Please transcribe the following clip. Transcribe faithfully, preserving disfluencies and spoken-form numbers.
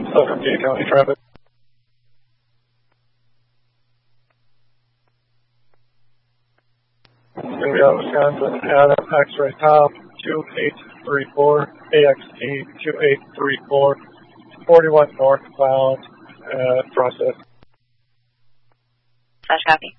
Southern Gate County Traffic. Area Wisconsin, Adam X-ray top, two eight three four, A X T two eight three four, forty-one northbound, uh, process. Flash copy.